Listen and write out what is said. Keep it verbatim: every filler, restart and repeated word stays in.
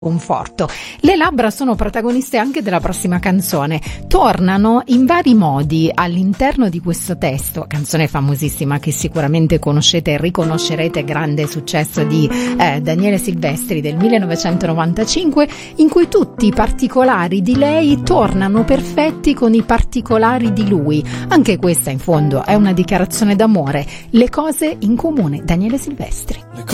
conforto. Le labbra sono protagoniste anche della prossima canzone, tornano in vari modi all'interno di questo testo, canzone famosissima che sicuramente conoscete e riconoscerete, grande successo di eh, Daniele Silvestri del millenovecentonovantacinque, in cui tutti i particolari di lei tornano perfetti con i particolari di lui. Anche questa in fondo è una dichiarazione d'amore, le cose in comune. Daniele Silvestri.